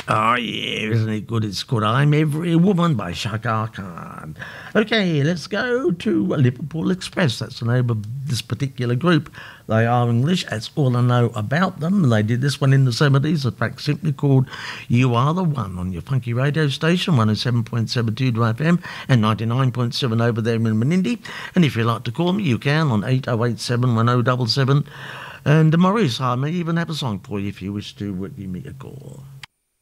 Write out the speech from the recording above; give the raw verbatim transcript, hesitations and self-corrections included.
Oh, yeah, isn't it good? It's called I'm Every Woman by Shaka Khan. Okay, let's go to Liverpool Express. That's the name of this particular group. They are English. That's all I know about them. They did this one in the seventies. A track simply called You Are the One on your funky radio station, one oh seven point seven two F M and ninety-nine point seven over there in Menindee. And if you'd like to call me, you can on eight oh eight seven, one oh seven seven. And Maurice, I may even have a song for you if you wish to give me a call.